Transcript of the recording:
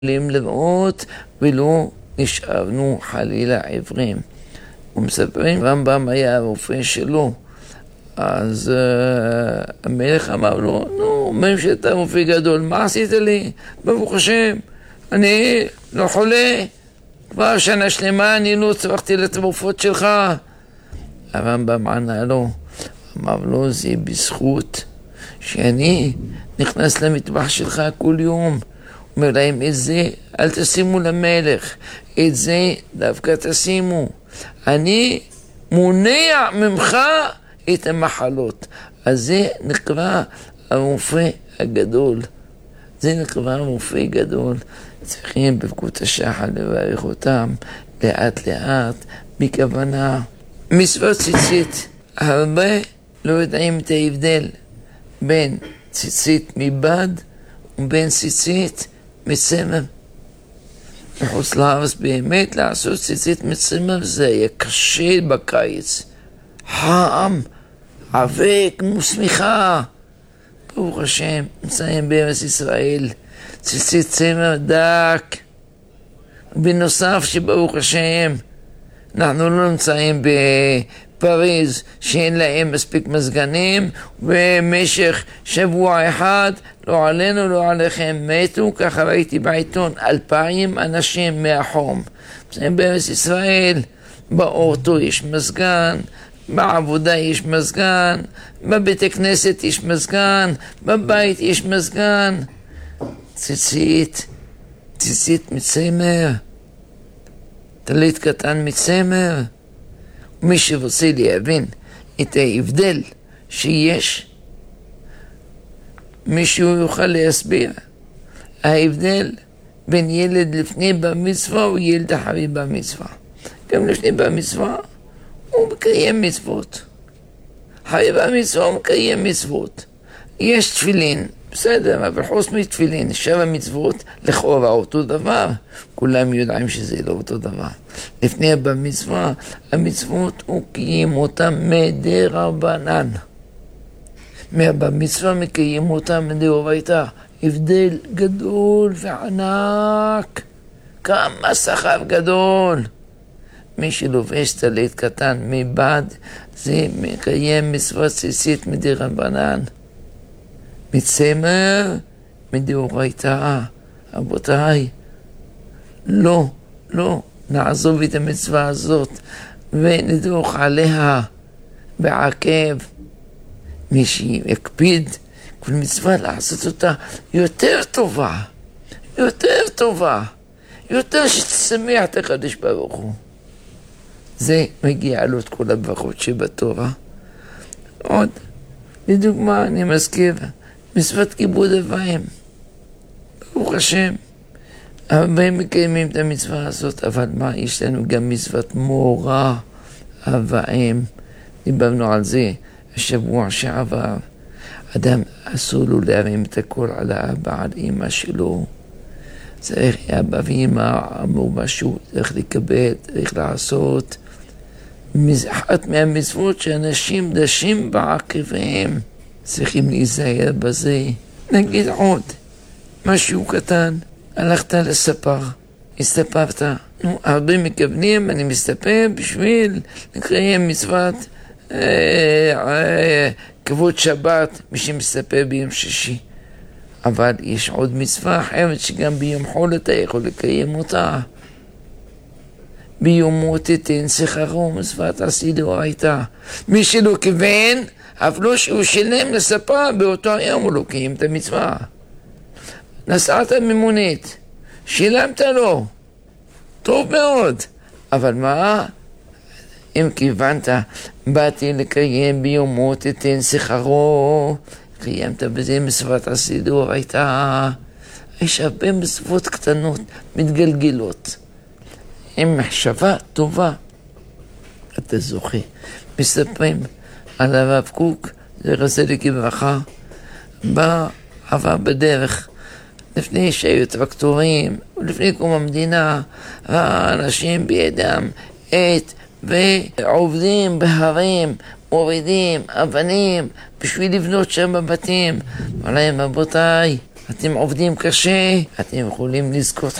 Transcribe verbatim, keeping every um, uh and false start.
לראות ולא נשארנו חלילה עיוורים. ומספרים, רמב"ם היה הרופא שלו, אז uh, המלך אמר לו, נו, אומרים שאתה רופא גדול, מה עשית לי? ברוך השם, אני לא חולה, כבר שנה שלמה אני לא צרכתי לתרופות שלך. הרמב"ם ענה לו, אמר לו, זה בזכות שאני נכנס למטבח שלך כל יום. אומר להם, את זה אל תשימו למלך, את זה דווקא תשימו. אני מונע ממך את המחלות. אז זה נקרא הרופא הגדול. זה נקרא הרופא גדול. צריכים בברכות השחר לברך אותם לאט לאט בכוונה. מצוות ציצית, הרבה לא יודעים את ההבדל בין ציצית מבד ובין ציצית מצמר. בחוץ לארץ באמת לעשות ציצית מצמר זה היה קשה בקיץ. חם, אבק, מוסמיכה. ברוך השם, נמצאים בארץ ישראל, ציצית צמר דק. בנוסף שברוך השם, אנחנו לא נמצאים בפריז שאין להם מספיק מזגנים, ובמשך שבוע אחד לא עלינו, לא עליכם מתו, ככה ראיתי בעיתון, אלפיים אנשים מהחום. נמצאים בארץ ישראל, באוטו יש מזגן, בעבודה יש מזגן, בבית הכנסת יש מזגן, בבית יש מזגן. ציצית, ציצית מצמר, טלית קטן מצמר. מי שרוצה להבין את ההבדל שיש, מישהו יוכל להסביר ההבדל בין ילד לפני במצווה וילד אחרי במצווה. גם לפני במצווה הוא מקיים מצוות, אחרי במצווה הוא מקיים מצוות. יש תפילין, בסדר, אבל חוץ מתפילין, שבע מצוות לכאורה אותו דבר, כולם יודעים שזה לא אותו דבר. לפני במצווה, המצוות הוא קיים אותם מדרבנן. מהבמצווה מקיים אותם מדאורייתא. הבדל גדול וענק, כמה שכר גדול. מי שלובש טלית קטן מבד, זה מקיים מצוות ציצית מדרבנן. מצמר מדאורייתא. רבותיי, לא, לא נעזוב את המצווה הזאת ונדרוך עליה בעקב. מי שיקפיד כל מצווה לעשות אותה יותר טובה, יותר טובה, יותר שתשמח את הקדוש ברוך הוא. זה מגיע לו את כל הברכות שבתורה. עוד, לדוגמה, אני מזכיר מצוות כיבוד אב ואם. ברוך השם, הרבה מקיימים את המצווה הזאת, אבל מה, יש לנו גם מצוות מורא אב ואם. דיברנו על זה השבוע שעבר. אדם אסור לו להרים את הכל על האבא, על אמא שלו. צריך, אבא ואמא אמרו משהו, צריך לקבל, צריך לעשות. אחת מהמצוות שאנשים דשים בעקביהם, צריכים להיזהר בזה. נגיד עוד, משהו קטן, הלכת לספר, הסתפרת. נו, הרבה מכוונים, אני מסתפר בשביל לקיים מצוות אה, אה, כבוד שבת, מי שמסתפר ביום שישי. אבל יש עוד מצווה אחרת שגם ביום חול אתה יכול לקיים אותה. ביום מות תיתן שכרו, מצוות עשי דאורייתא. מי שלא כיוון, אף לא שהוא שילם לספר, באותו היום הוא לא קיים את המצווה. נסעת ממונית, שילמת לו, טוב מאוד. אבל מה? אם כיוונת, באתי לקיים ביום מות תיתן שכרו, קיימת בזה מצוות עשי דאורייתא. יש הרבה מצוות קטנות, מתגלגלות. עם מחשבה טובה, אתה זוכה. מספרים על הרב קוק, זכר צדיק לברכה, בא, עבר בדרך, לפני שהיו טרקטורים, ולפני קום המדינה, האנשים בידם עת ועובדים בהרים, מורידים אבנים בשביל לבנות שם בבתים. אמר להם, רבותיי, אתם עובדים קשה, אתם יכולים לזכות